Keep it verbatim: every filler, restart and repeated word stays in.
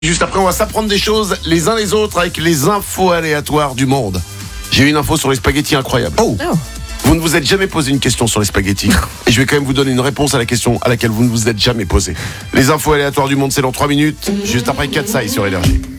Juste après, on va s'apprendre des choses les uns les autres avec les infos aléatoires du monde. J'ai une info sur les spaghettis incroyable. Oh. Oh. Vous ne vous êtes jamais posé une question sur les spaghettis. Et je vais quand même vous donner une réponse à la question à laquelle vous ne vous êtes jamais posé. Les infos aléatoires du monde, c'est dans trois minutes, juste après Katsai sur Énergie.